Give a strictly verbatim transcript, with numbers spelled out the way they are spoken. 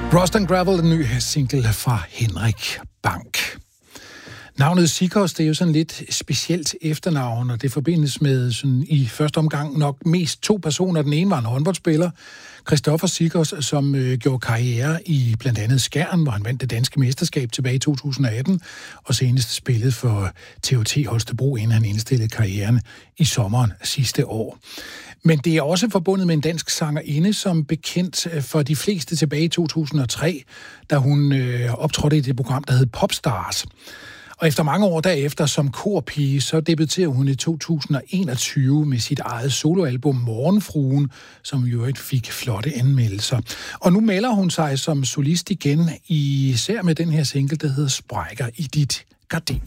Rust and Gravel, den nye single fra Henrik Bank. Navnet Sicos, det er jo sådan lidt specielt efternavn, og det forbindes med sådan i første omgang nok mest to personer. Den ene var en håndboldspiller, Christoffer Sicos, som øh, gjorde karriere i blandt andet Skjern, hvor han vandt det danske mesterskab tilbage i to tusind og atten, og senest spillede for T O T Holstebro, inden han indstillede karrieren i sommeren sidste år. Men det er også forbundet med en dansk sangerinde, som bekendt for de fleste tilbage i to tusind og tre, da hun øh, optrådte i det program, der hed Popstars. Og efter mange år derefter som korpige, så debuterede hun i to tusind og enogtyve med sit eget soloalbum Morgenfruen, som jo ikke fik flotte anmeldelser. Og nu melder hun sig som solist igen, især med den her single, der hedder Sprækker i dit gardin.